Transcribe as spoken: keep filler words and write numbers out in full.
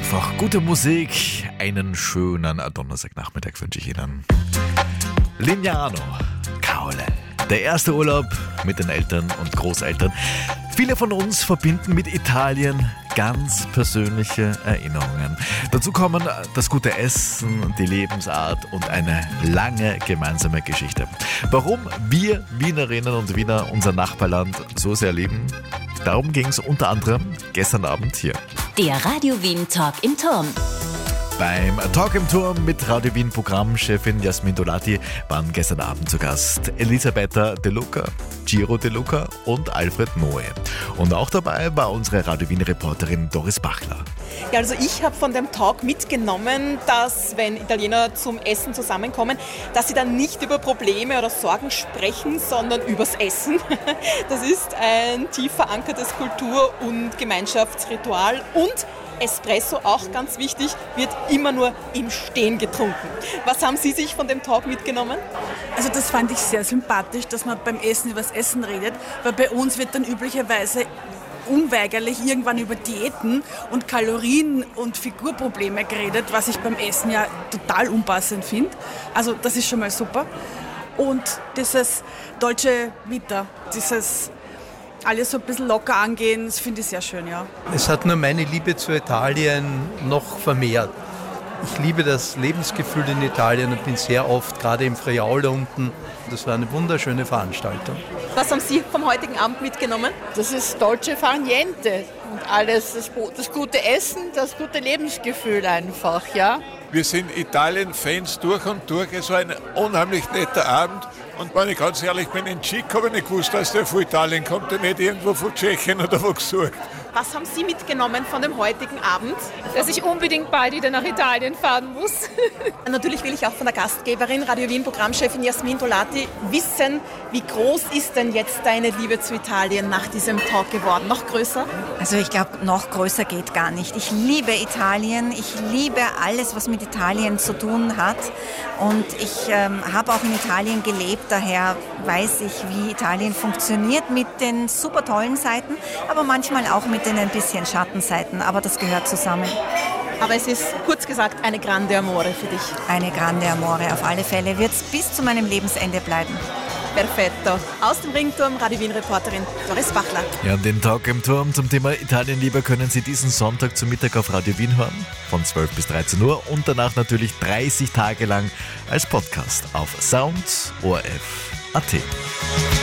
einfach gute Musik. Einen schönen Donnerstagnachmittag wünsche ich Ihnen. Lignano, Caole. Der erste Urlaub mit den Eltern und Großeltern. Viele von uns verbinden mit Italien ganz persönliche Erinnerungen. Dazu kommen das gute Essen, die Lebensart und eine lange gemeinsame Geschichte. Warum wir Wienerinnen und Wiener unser Nachbarland so sehr lieben, darum ging es unter anderem gestern Abend hier. Der Radio Wien Talk im Turm. Beim Talk im Turm mit Radio Wien Programmchefin Jasmin Dolati waren gestern Abend zu Gast Elisabetta De Luca, Giro De Luca und Alfred Noe. Und auch dabei war unsere Radio Wien Reporterin Doris Bachler. Ja, also ich habe von dem Talk mitgenommen, dass wenn Italiener zum Essen zusammenkommen, dass sie dann nicht über Probleme oder Sorgen sprechen, sondern übers Essen. Das ist ein tief verankertes Kultur- und Gemeinschaftsritual und Espresso, auch ganz wichtig, wird immer nur im Stehen getrunken. Was haben Sie sich von dem Talk mitgenommen? Also das fand ich sehr sympathisch, dass man beim Essen über das Essen redet, weil bei uns wird dann üblicherweise unweigerlich irgendwann über Diäten und Kalorien und Figurprobleme geredet, was ich beim Essen ja total unpassend finde. Also das ist schon mal super. Und dieses Dolce Vita, dieses alles so ein bisschen locker angehen, das finde ich sehr schön, ja. Es hat nur meine Liebe zu Italien noch vermehrt. Ich liebe das Lebensgefühl in Italien und bin sehr oft, gerade im Friaul unten. Das war eine wunderschöne Veranstaltung. Was haben Sie vom heutigen Abend mitgenommen? Das ist Dolce Far Niente und alles, das, das gute Essen, das gute Lebensgefühl einfach, ja. Wir sind Italien-Fans durch und durch. Es war ein unheimlich netter Abend. Und wenn ich ganz ehrlich bin, in Chic habe ich nicht gewusst, dass der von Italien kommt und nicht irgendwo von Tschechien oder wo gesucht. Was haben Sie mitgenommen von dem heutigen Abend? Dass ich unbedingt bald wieder nach Italien fahren muss. Natürlich will ich auch von der Gastgeberin, Radio Wien Programmchefin Jasmin Dolati, wissen, wie groß ist denn jetzt deine Liebe zu Italien nach diesem Talk geworden? Noch größer? Also ich glaube, noch größer geht gar nicht. Ich liebe Italien, ich liebe alles, was mit Italien zu tun hat. Und ich ähm, habe auch in Italien gelebt, daher weiß ich, wie Italien funktioniert mit den super tollen Seiten, aber manchmal auch mit den ein bisschen Schattenseiten, aber das gehört zusammen. Aber es ist, kurz gesagt, eine grande Amore für dich. Eine grande Amore, auf alle Fälle wird es bis zu meinem Lebensende bleiben. Perfetto. Aus dem Ringturm, Radio Wien-Reporterin Doris Bachler. Ja, den Talk im Turm zum Thema Italienliebe können Sie diesen Sonntag zum Mittag auf Radio Wien hören, von zwölf bis dreizehn Uhr und danach natürlich dreißig Tage lang als Podcast auf Sound O R F Punkt A T.